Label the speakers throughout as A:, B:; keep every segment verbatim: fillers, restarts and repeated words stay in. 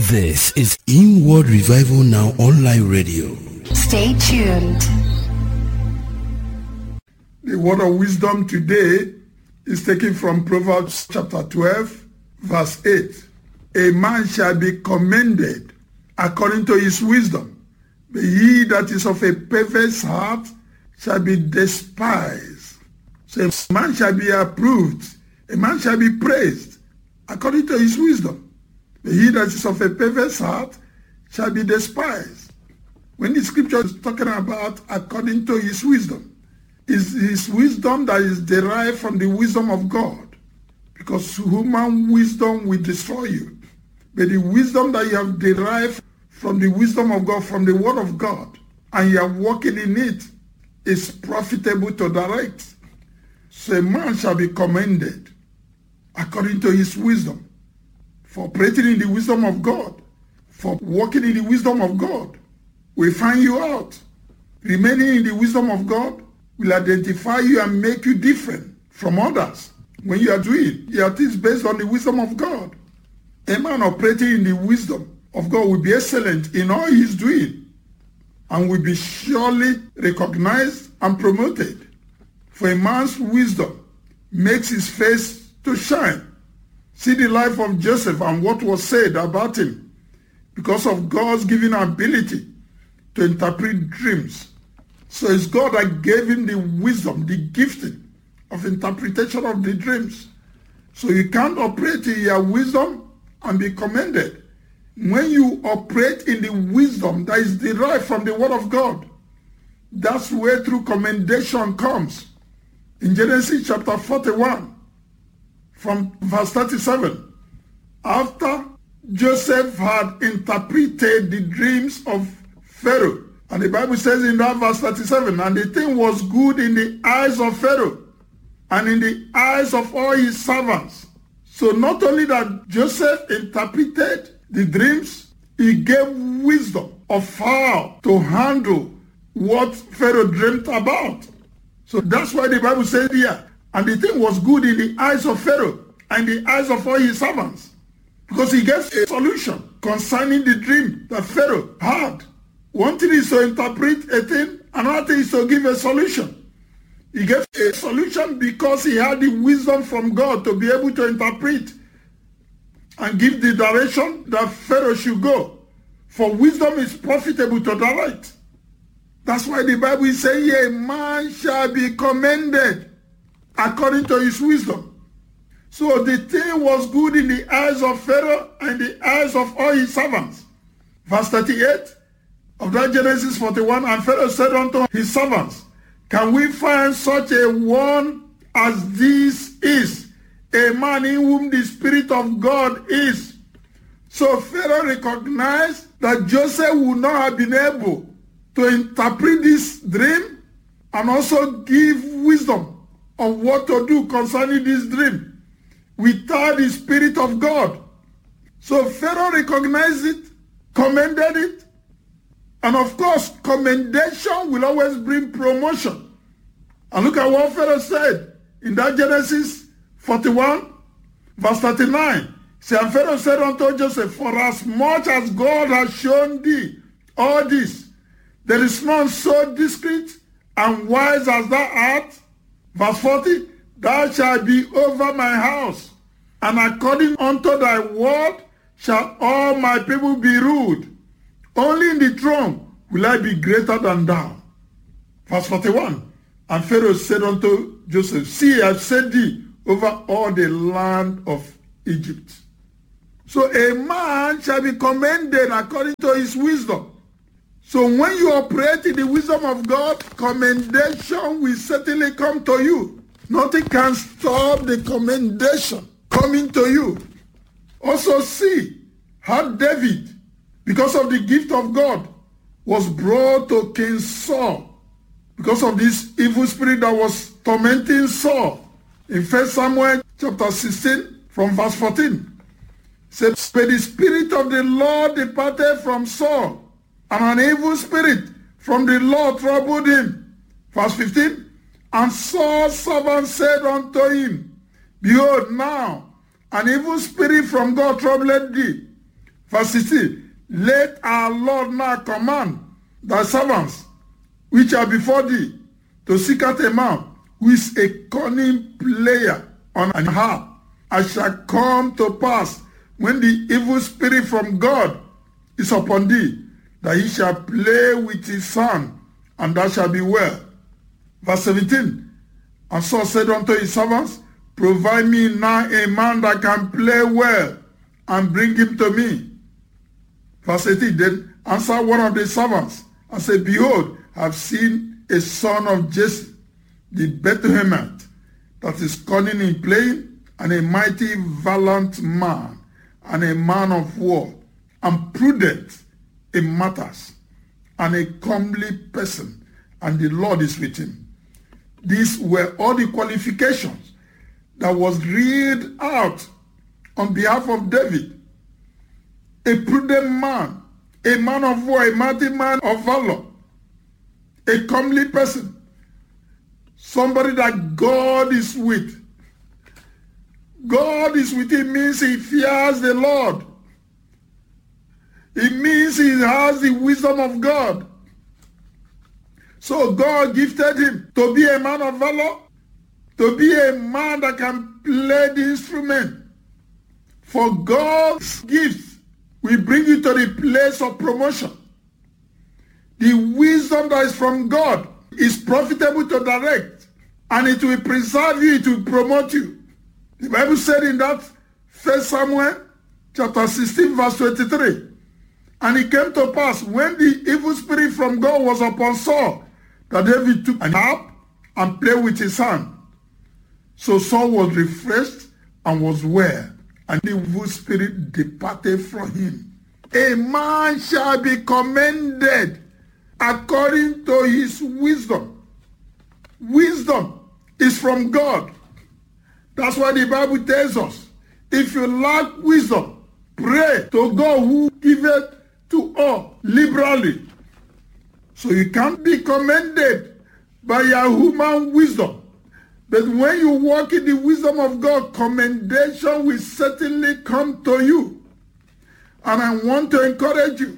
A: This is Inward Revival Now Online Radio.
B: Stay tuned.
C: The word of wisdom today is taken from Proverbs chapter twelve, verse eight. A man shall be commended according to his wisdom, but he that is of a perverse heart shall be despised. So a man shall be approved, a man shall be praised according to his wisdom. But he that is of a perverse heart shall be despised. When the scripture is talking about according to his wisdom, is his wisdom that is derived from the wisdom of God. Because human wisdom will destroy you. But the wisdom that you have derived from the wisdom of God, from the word of God, and you are walking in it, is profitable to direct. So a man shall be commended according to his wisdom, for operating in the wisdom of God, for walking in the wisdom of God. We find you out. Remaining in the wisdom of God will identify you and make you different from others. When you are doing your things based on the wisdom of God, a man operating in the wisdom of God will be excellent in all he is doing and will be surely recognized and promoted. For a man's wisdom makes his face to shine. See the life of Joseph and what was said about him because of God's given ability to interpret dreams. So it's God that gave him the wisdom, the gifting of interpretation of the dreams. So you can't operate in your wisdom and be commended. When you operate in the wisdom that is derived from the word of God, that's where true commendation comes. In Genesis chapter forty-one, from verse thirty-seven, after Joseph had interpreted the dreams of Pharaoh, and the Bible says in that verse thirty-seven, and the thing was good in the eyes of Pharaoh and in the eyes of all his servants. So not only that Joseph interpreted the dreams, he gave wisdom of how to handle what Pharaoh dreamt about. So that's why the Bible says here, and the thing was good in the eyes of Pharaoh and the eyes of all his servants. Because he gave a solution concerning the dream that Pharaoh had. One thing is to interpret a thing, another thing is to give a solution. He gave a solution because he had the wisdom from God to be able to interpret and give the direction that Pharaoh should go. For wisdom is profitable to direct. That's why the Bible is saying, a man shall be commended according to his wisdom. So the thing was good in the eyes of Pharaoh and the eyes of all his servants. Verse thirty-eight of that Genesis forty-one, and Pharaoh said unto his servants, can we find such a one as this is, a man in whom the Spirit of God is? So Pharaoh recognized that Joseph would not have been able to interpret this dream and also give wisdom of what to do concerning this dream without the Spirit of God. So Pharaoh recognized it, commended it, and of course, commendation will always bring promotion. And look at what Pharaoh said in that Genesis forty-one, verse thirty-nine. See, and Pharaoh said unto Joseph, for as much as God has shown thee all this, there is none so discreet and wise as thou art. Verse forty, thou shalt be over my house, and according unto thy word shall all my people be ruled. Only in the throne will I be greater than thou. Verse forty-one, and Pharaoh said unto Joseph, see, I have set thee over all the land of Egypt. So a man shall be commended according to his wisdom. So when you operate in the wisdom of God, commendation will certainly come to you. Nothing can stop the commendation coming to you. Also see how David, because of the gift of God, was brought to King Saul because of this evil spirit that was tormenting Saul. In First Samuel chapter sixteen from verse fourteen. It says, but the Spirit of the Lord departed from Saul, and an evil spirit from the Lord troubled him. Verse fifteen. And Saul's servant said unto him, behold, now an evil spirit from God troubled thee. Verse sixteen, let our Lord now command thy servants, which are before thee, to seek out a man who is a cunning player on an harp. And shall come to pass, when the evil spirit from God is upon thee, that he shall play with his son, and that shall be well. Verse seventeen, and Saul said unto his servants, provide me now a man that can play well, and bring him to me. Verse eighteen, then answered one of the servants, and said, behold, I have seen a son of Jesse, the Bethlehemite, that is cunning in playing, and a mighty valiant man, and a man of war, and prudent in matters, and a comely person, and the Lord is with him. These were all the qualifications that was read out on behalf of David. A prudent man, a man of war, a mighty man of valor, a comely person, somebody that God is with. God is with him means he fears the Lord. It means he has the wisdom of God. So God gifted him to be a man of valor, to be a man that can play the instrument. For God's gifts will bring you to the place of promotion. The wisdom that is from God is profitable to direct, and it will preserve you, it will promote you. The Bible said in that First Samuel chapter sixteen verse twenty-three, and it came to pass when the evil spirit from God was upon Saul, that David took an harp and played with his hand. So Saul was refreshed and was well, and the evil spirit departed from him. A man shall be commended according to his wisdom. Wisdom is from God. That's why the Bible tells us, if you lack wisdom, pray to God who giveth to all liberally. So you can't be commended by your human wisdom. But when you walk in the wisdom of God, commendation will certainly come to you. And I want to encourage you.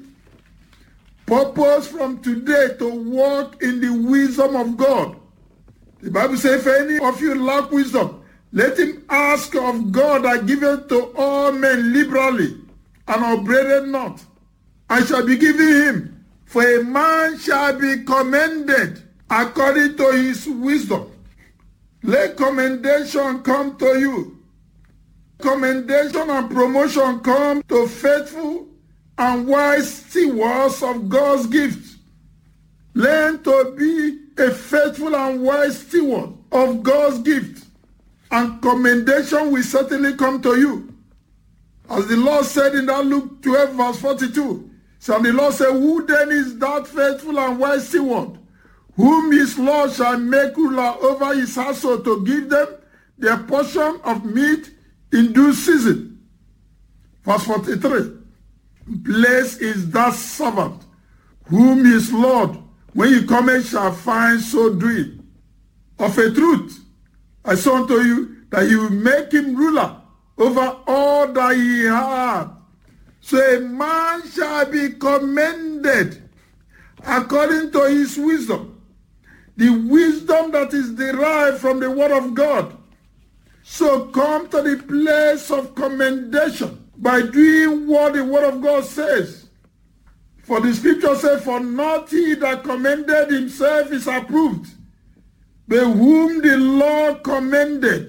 C: Purpose from today to walk in the wisdom of God. The Bible says, if any of you lack wisdom, let him ask of God that giveth to all men liberally, and upbraideth not, and shall be given him. For a man shall be commended according to his wisdom. Let commendation come to you. Commendation and promotion come to faithful and wise stewards of God's gifts. Learn to be a faithful and wise steward of God's gift, and commendation will certainly come to you. As the Lord said in that Luke twelve verse forty-two, so the Lord said, who then is that faithful and wise steward, whom his Lord shall make ruler over his household, to give them their portion of meat in due season? Verse forty-three, blessed is that servant whom his Lord, when he cometh, shall find so doing. Of a truth, I say unto you, that he will make him ruler over all that he had. So a man shall be commended according to his wisdom, the wisdom that is derived from the word of God. So come to the place of commendation by doing what the word of God says. For the scripture says, for not he that commended himself is approved, but whom the Lord commended.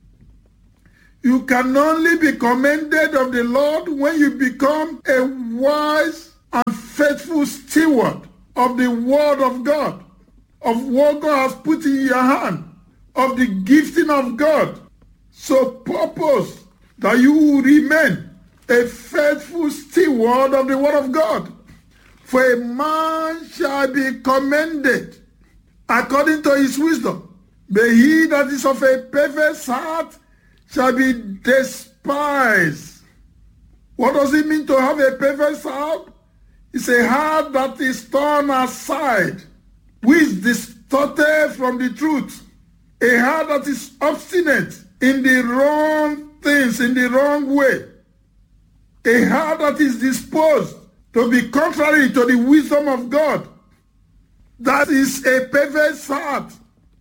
C: You can only be commended of the Lord when you become a wise and faithful steward of the word of God, of what God has put in your hand, of the gifting of God. So purpose that you will remain a faithful steward of the word of God. For a man shall be commended according to his wisdom, but he that is of a perverse heart shall be despised. What does it mean to have a perverse heart? It's a heart that is torn aside, which distorted from the truth. A heart that is obstinate in the wrong things, in the wrong way. A heart that is disposed to be contrary to the wisdom of God, that is a perverse heart.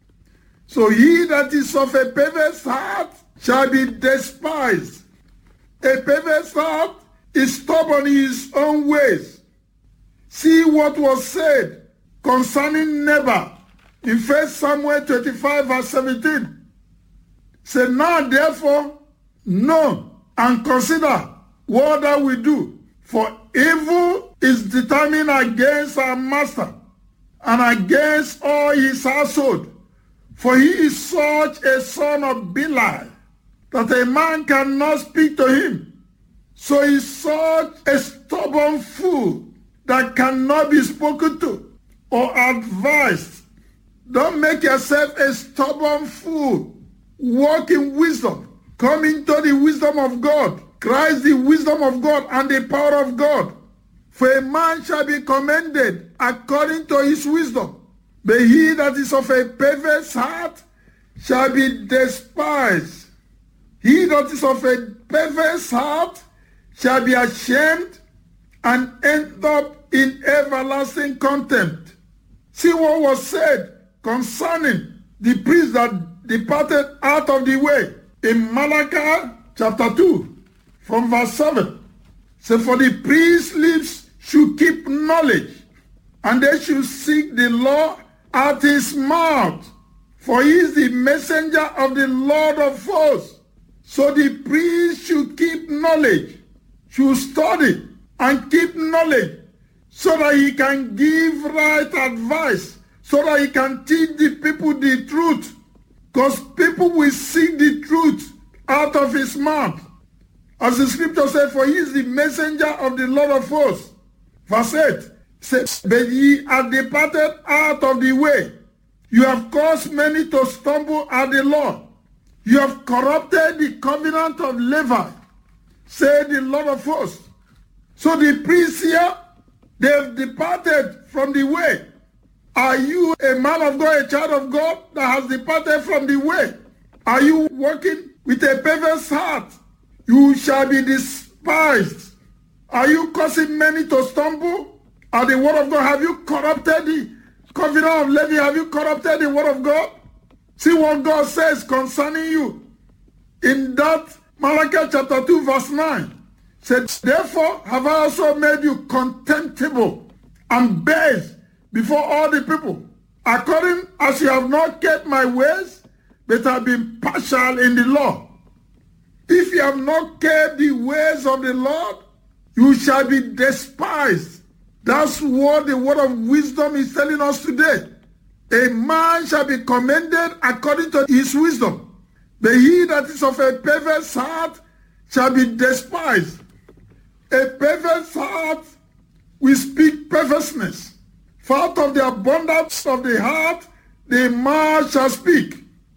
C: So he that is of a perverse heart shall be despised. A perverse heart is stubborn in his own ways. See what was said concerning Nebat in First Samuel twenty-five verse seventeen. Say, now therefore know and consider what thou wilt do, for evil is determined against our master and against all his household. For he is such a son of Belial that a man cannot speak to him. So he is such a stubborn fool that cannot be spoken to or advised. Don't make yourself a stubborn fool. Walk in wisdom. Come into the wisdom of God. Christ the wisdom of God and the power of God. For a man shall be commended according to his wisdom. But he that is of a perverse heart shall be despised. He that is of a perverse heart shall be ashamed and end up in everlasting contempt. See what was said concerning the priest that departed out of the way in Malachi chapter two from verse seven. So for the priest's lips should keep knowledge, and they should seek the law at his mouth, for he is the messenger of the Lord of hosts. So the priest should keep knowledge, should study and keep knowledge, so that he can give right advice, so that he can teach the people the truth, because people will seek the truth out of his mouth. As the scripture says, for he is the messenger of the Lord of hosts. Verse eight says, but ye are departed out of the way. You have caused many to stumble at the law. You have corrupted the covenant of Levi, said the Lord of hosts. So the priests here, they have departed from the way. Are you a man of God, a child of God that has departed from the way? Are you walking with a perverse heart? You shall be despised. Are you causing many to stumble at the word of God? Have you corrupted the covenant of Levi? Have you corrupted the word of God? See what God says concerning you in that Malachi chapter two verse nine. Said, therefore have I also made you contemptible and base before all the people, according as you have not kept my ways, but have been partial in the law. If you have not kept the ways of the Lord, you shall be despised. That's what the word of wisdom is telling us today. A man shall be commended according to his wisdom, but he that is of a perverse heart shall be despised. A perverse heart will speak perverseness. For out of the abundance of the heart, the mouth shall speak.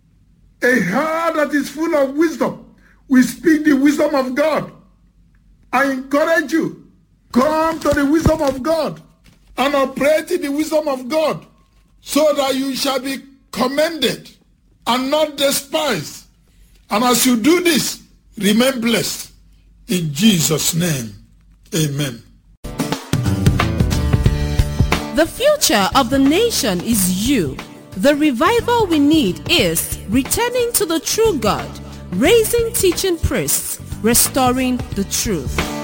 C: A heart that is full of wisdom will speak the wisdom of God. I encourage you, come to the wisdom of God and operate in the wisdom of God, so that you shall be commended and not despised. And as you do this, remain blessed. In Jesus' name, amen.
B: The future of the nation is you. The revival we need is returning to the true God, raising teaching priests, restoring the truth.